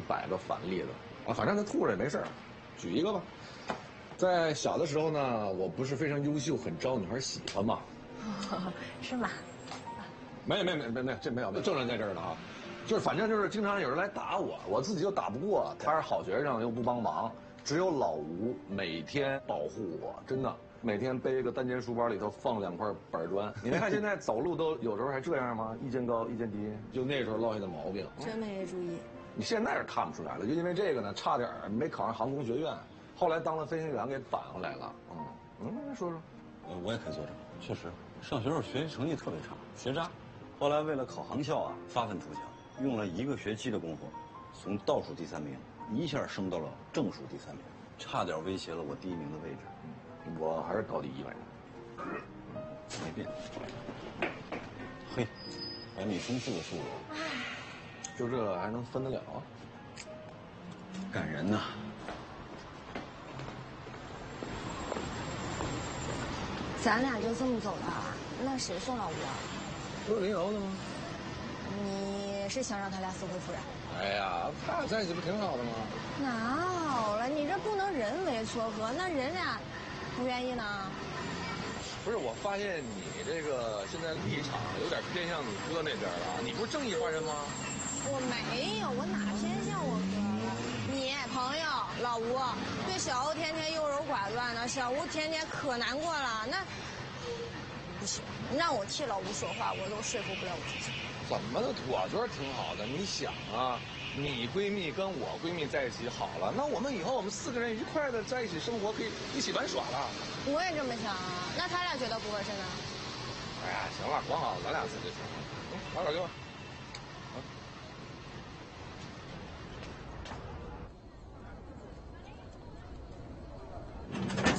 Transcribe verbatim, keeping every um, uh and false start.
百个反例子啊。反正他吐了也没事儿。举一个吧，在小的时候呢，我不是非常优秀，很招女孩喜欢嘛。 哦、是吗？ 没没没没没，这没有，正人在这儿呢啊。就是反正就是经常有人来打我，我自己又打不过，他是好学生又不帮忙，只有老吴每天保护我，真的。每天背一个单肩书包，里头放两块板砖。你没看现在走路都有时候还这样吗？一肩高一肩低，就那时候落下的毛病。 真没注意。 你现在是看不出来了，就因为这个呢，差点没考上航空学院，后来当了飞行员给返回来了。嗯嗯，说说。 呃，我也可以作证，确实，上学时候学习成绩特别差，学渣。后来为了考航校啊，发愤图强，用了一个学期的功夫，从倒数第三名一下升到了正数第三名，差点威胁了我第一名的位置。 我还是倒第一来着， 没变。嘿，百米冲刺的速度， 就这还能分得了啊？ 感人呐！ 咱俩就这么走了，那谁送老吴啊？ 不是林瑶的吗？ 你是想让他俩死灰复燃？ 哎呀，他俩在一起不挺好的吗？ 哪好了？你这不能人为撮合，那人俩不愿意呢？ 不是，我发现你这个现在立场有点偏向你哥那边了。你不是正义化人吗？ 我没有，我哪偏向我哥？你朋友老吴对小欧天天优柔寡断的，小吴天天可难过了。那不行，你让我替老吴说话，我都说服不了我自己。 怎么的？我觉得挺好的。你想啊，你闺蜜跟我闺蜜在一起好了，那我们以后我们四个人一块的在一起生活，可以一起玩耍了。 我也这么想啊。那他俩觉得不合适呢？ 哎呀，行了，管好咱俩自己就行了。拿手机吧。